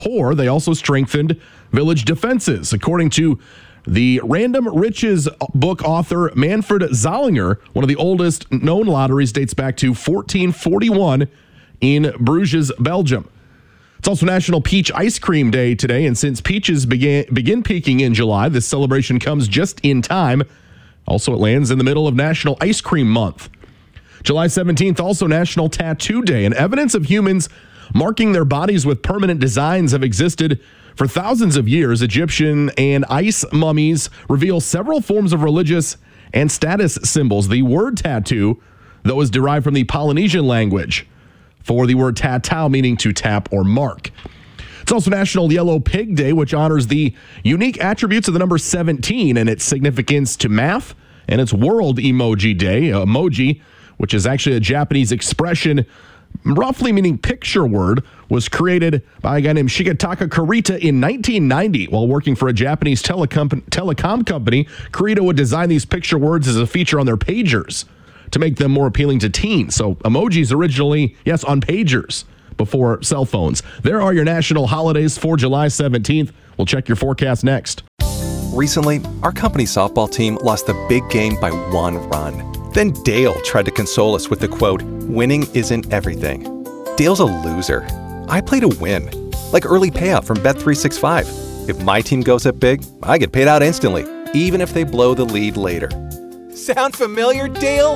Or they also strengthened village defenses. According to the Random Riches book author Manfred Zollinger, one of the oldest known lotteries dates back to 1441 in Bruges, Belgium. It's also National Peach Ice Cream Day today, and since peaches begin peaking in July, this celebration comes just in time. Also, it lands in the middle of National Ice Cream Month. July 17th, also National Tattoo Day, and evidence of humans marking their bodies with permanent designs have existed for thousands of years. Egyptian and ice mummies reveal several forms of religious and status symbols. The word tattoo, though, is derived from the Polynesian language for the word tatau, meaning to tap or mark. It's also National Yellow Pig Day, which honors the unique attributes of the number 17 and its significance to math. And it's World Emoji Day. Emoji, which is actually a Japanese expression roughly meaning picture word, was created by a guy named Shigetaka Kurita in 1990 while working for a Japanese telecom company. Kurita would design these picture words as a feature on their pagers to make them more appealing to teens. So emojis originally, yes, on pagers before cell phones. There are your national holidays for July 17th. We'll check your forecast next. Recently, our company softball team lost the big game by 1 run. Then Dale tried to console us with the quote, "Winning isn't everything." Dale's a loser. I play to win, like early payout from Bet365. If my team goes up big, I get paid out instantly, even if they blow the lead later. Sound familiar, Dale?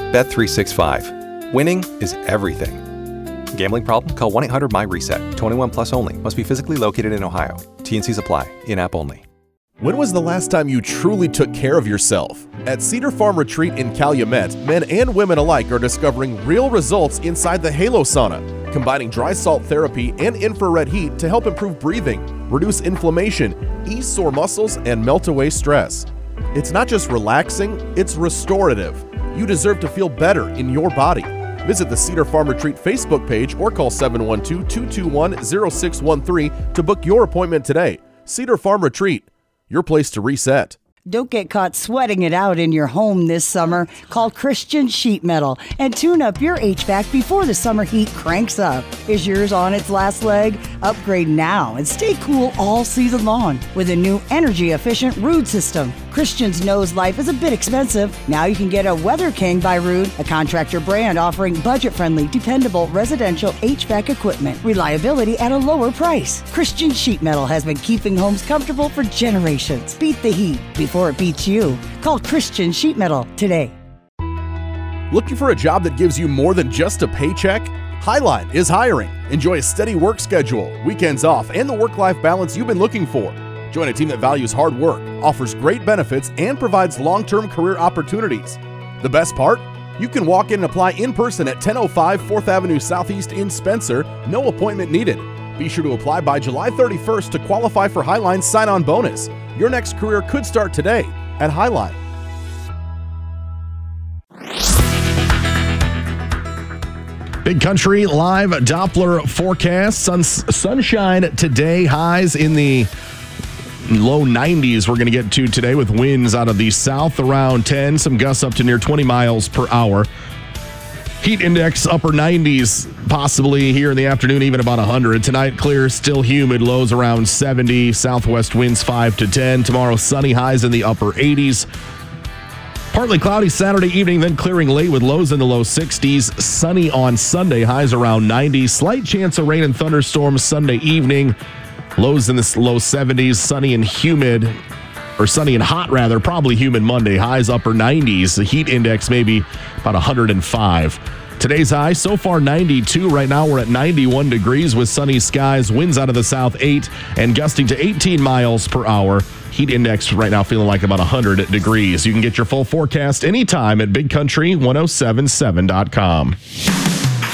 Bet365. Winning is everything. Gambling problem? Call 1-800-MY-RESET. 21 plus only. Must be physically located in Ohio. T&Cs apply. In-app only. When was the last time you truly took care of yourself? At Cedar Farm Retreat in Calumet, men and women alike are discovering real results inside the Halo Sauna, combining dry salt therapy and infrared heat to help improve breathing, reduce inflammation, ease sore muscles, and melt away stress. It's not just relaxing, it's restorative. You deserve to feel better in your body. Visit the Cedar Farm Retreat Facebook page or call 712-221-0613 to book your appointment today. Cedar Farm Retreat, your place to reset. Don't get caught sweating it out in your home this summer. Call Christian Sheet Metal and tune up your HVAC before the summer heat cranks up. Is yours on its last leg? Upgrade now and stay cool all season long with a new energy-efficient Ruud system. Christians knows life is a bit expensive. Now you can get a Weather King by Ruud, a contractor brand offering budget-friendly, dependable residential HVAC equipment. Reliability at a lower price. Christian Sheet Metal has been keeping homes comfortable for generations. Beat the heat before it beats you. Call Christian Sheet Metal today. Looking for a job that gives you more than just a paycheck? Highline is hiring. Enjoy a steady work schedule, weekends off, and the work-life balance you've been looking for. Join a team that values hard work, offers great benefits, and provides long-term career opportunities. The best part? You can walk in and apply in person at 1005 4th Avenue Southeast in Spencer. No appointment needed. Be sure to apply by July 31st to qualify for Highline's sign-on bonus. Your next career could start today at Highline. Big Country Live Doppler forecast. Sunshine today. Highs in the low 90s we're going to get to today with winds out of the south around 10. Some gusts up to near 20 miles per hour. Heat index upper 90s, possibly here in the afternoon, even about 100. Tonight, clear, still humid, lows around 70. Southwest winds 5 to 10. Tomorrow, sunny, highs in the upper 80s. Partly cloudy Saturday evening, then clearing late with lows in the low 60s. Sunny on Sunday, highs around 90. Slight chance of rain and thunderstorms Sunday evening. Lows in the low 70s. Sunny and humid, or sunny and hot rather, probably humid Monday. Highs upper 90s. The heat index maybe about 105. Today's high so far 92. Right now we're at 91 degrees with sunny skies. Winds out of the south 8 and gusting to 18 miles per hour. Heat index right now feeling like about 100 degrees. You can get your full forecast anytime at BigCountry1077.com.